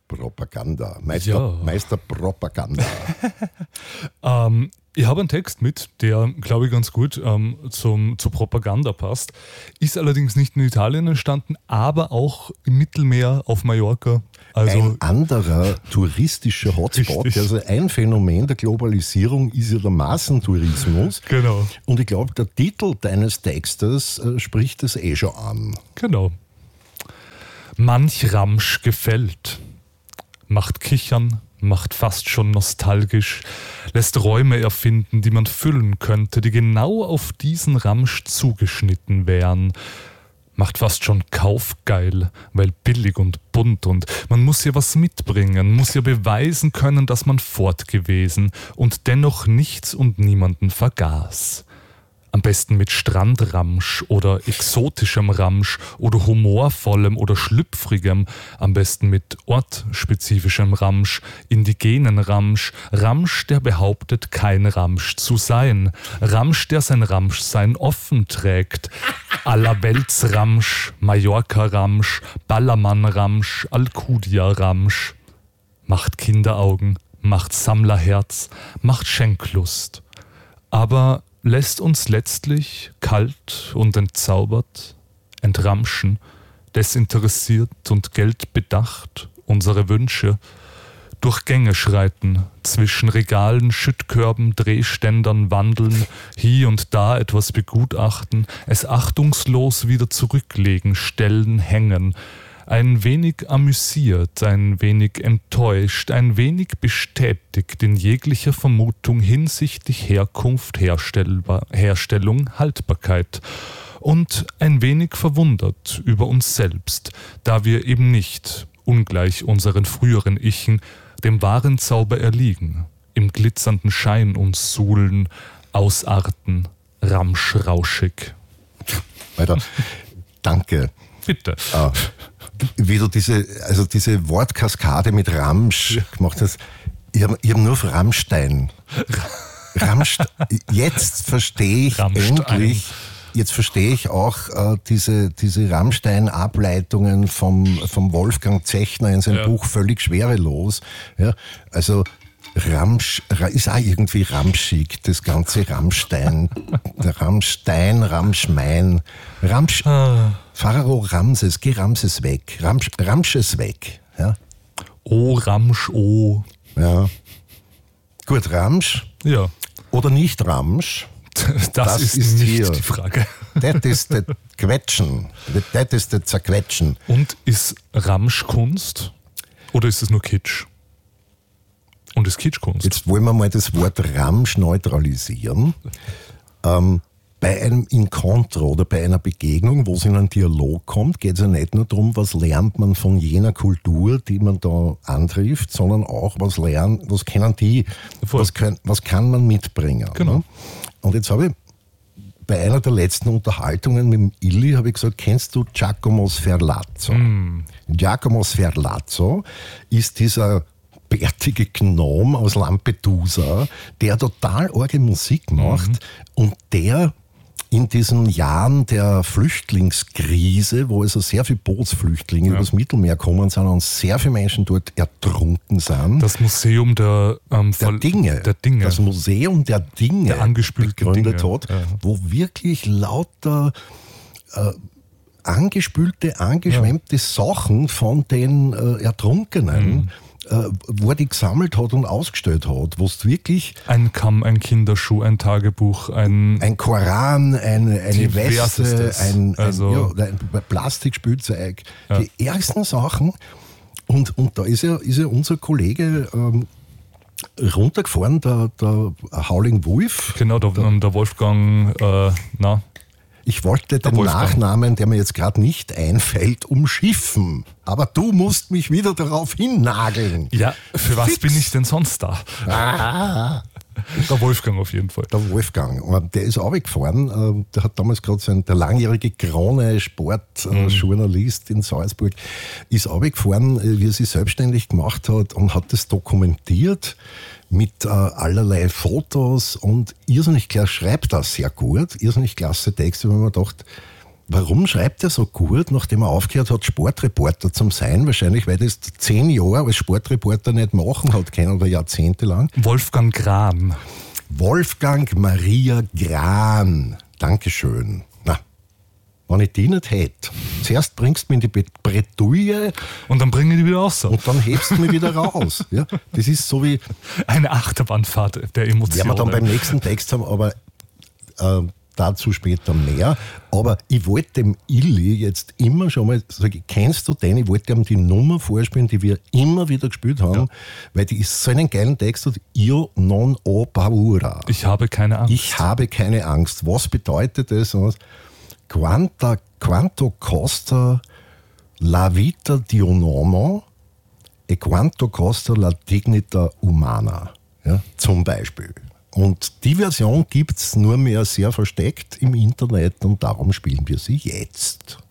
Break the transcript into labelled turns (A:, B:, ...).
A: Propaganda.
B: Ja.
A: Meister Propaganda.
B: Ich habe einen Text mit, der, glaube ich, ganz gut zur Propaganda passt. Ist allerdings nicht in Italien entstanden, aber auch im Mittelmeer auf Mallorca. Also
A: Ein anderer touristischer Hotspot,
B: Richtig.
A: also ein Phänomen der Globalisierung ist ja der Massentourismus.
B: Genau.
A: Und ich glaube, der Titel deines Textes spricht es schon an.
B: Genau. Manch Ramsch gefällt, macht kichern, macht fast schon nostalgisch, lässt Räume erfinden, die man füllen könnte, die genau auf diesen Ramsch zugeschnitten wären. Macht fast schon kaufgeil, weil billig und bunt und man muss ja was mitbringen, muss ja beweisen können, dass man fort gewesen und dennoch nichts und niemanden vergaß. Am besten mit Strandramsch oder exotischem Ramsch oder humorvollem oder schlüpfrigem. Am besten mit ortsspezifischem Ramsch, indigenen Ramsch, Ramsch, der behauptet, kein Ramsch zu sein. Ramsch, der sein Ramschsein offen trägt. Allerweltsramsch, Mallorca-Ramsch, Ballermann-Ramsch, Alcudia-Ramsch. Macht Kinderaugen, macht Sammlerherz, macht Schenklust. Aber lässt uns letztlich kalt und entzaubert entramschen, desinteressiert und geldbedacht unsere Wünsche, durch Gänge schreiten, zwischen Regalen, Schüttkörben, Drehständern wandeln, hier und da etwas begutachten, es achtungslos wieder zurücklegen, stellen, hängen, ein wenig amüsiert, ein wenig enttäuscht, ein wenig bestätigt in jeglicher Vermutung hinsichtlich Herkunft, Herstellung, Haltbarkeit und ein wenig verwundert über uns selbst, da wir eben nicht, ungleich unseren früheren Ichen, dem wahren Zauber erliegen, im glitzernden Schein uns suhlen, ausarten, ramschrauschig.
A: Alter, danke.
B: Bitte.
A: Wie du diese Wortkaskade mit Ramsch gemacht hast. Ich hab nur auf Rammstein. Jetzt verstehe ich endlich, jetzt verstehe ich auch diese Rammstein-Ableitungen vom Wolfgang Zechner in seinem Buch Völlig schwerelos. Ja, also Ramsch ist auch irgendwie ramschig, das ganze Rammstein. Der Rammstein, Ramschmein. Pharao Ramses, geh Ramses weg. Ramsches weg. Ja.
B: Oh, Ramsch, oh.
A: Ja. Gut, Ramsch
B: Ja,
A: oder nicht Ramsch?
B: das ist nicht
A: hier.
B: die Frage.
A: Das ist das Quetschen. Das ist das Zerquetschen.
B: Und ist Ramsch Kunst oder ist es nur Kitsch? Und ist Kitsch Kunst?
A: Jetzt wollen wir mal das Wort Ramsch neutralisieren. Bei einem Encontro oder bei einer Begegnung, wo es in einen Dialog kommt, geht es ja nicht nur darum, was lernt man von jener Kultur, die man da antrifft, sondern auch, was kennen die,
B: Voll.
A: was kann man mitbringen.
B: Genau.
A: Ne? Und jetzt habe ich bei einer der letzten Unterhaltungen mit dem Illy habe ich gesagt, kennst du Giacomo Sferlazzo? Giacomo Sferlazzo ist dieser bärtige Gnom aus Lampedusa, der total arge Musik macht und der in diesen Jahren der Flüchtlingskrise, wo also sehr viele Bootsflüchtlinge übers Mittelmeer kommen sind und sehr viele Menschen dort ertrunken sind.
B: Das Museum der
A: Dinge. Das Museum der Dinge
B: Der angespülten
A: gegründet
B: Dinge.
A: hat, wo wirklich lauter angespülte, angeschwemmte Sachen von den Ertrunkenen wo er die gesammelt hat und ausgestellt hat, wo es wirklich
B: ein Kamm, ein Kinderschuh, ein Tagebuch, ein
A: Koran, eine Weste, ein Plastikspielzeug, die ärgsten Sachen. Und da ist ja unser Kollege runtergefahren, der Howling Wolf.
B: Genau, der Wolfgang,
A: Ich wollte den Nachnamen, der mir jetzt gerade nicht einfällt, umschiffen. Aber du musst mich wieder darauf hinnageln.
B: Ja, für was bin ich denn sonst da? Der Wolfgang auf jeden Fall.
A: Der Wolfgang. Und der ist runtergefahren. Der hat damals gerade der langjährige Krone-Sportjournalist in Salzburg, ist runtergefahren, wie er sich selbstständig gemacht hat und hat das dokumentiert mit allerlei Fotos und irrsinnig klar schreibt das sehr gut, irrsinnig klasse Texte, wenn man dachte, warum schreibt er so gut, nachdem er aufgehört hat, Sportreporter zu sein? Wahrscheinlich, weil das 10 Jahre als Sportreporter nicht machen hat können oder jahrzehntelang.
B: Wolfgang Grahn.
A: Wolfgang Maria Grahn. Dankeschön. Na, wenn ich die nicht hätte. Zuerst bringst du mich in die Bredouille
B: und dann bringe ich die wieder raus.
A: Und dann hebst du mich wieder raus. Ja, das ist so wie
B: eine Achterbahnfahrt der Emotionen.
A: Werden wir dann beim nächsten Text haben, aber dazu später mehr. Aber ich wollte dem Illy jetzt immer schon mal sagen, kennst du den? Ich wollte ihm die Nummer vorspielen, die wir immer wieder gespielt haben, weil die ist so einen geilen Text hat. Io non ho paura.
B: Ich habe keine Angst.
A: Ich habe keine Angst. Was bedeutet das? Quanto costa la vita di un uomo e quanto costa la dignità umana? Ja, zum Beispiel. Und die Version gibt es nur mehr sehr versteckt im Internet und darum spielen wir sie jetzt.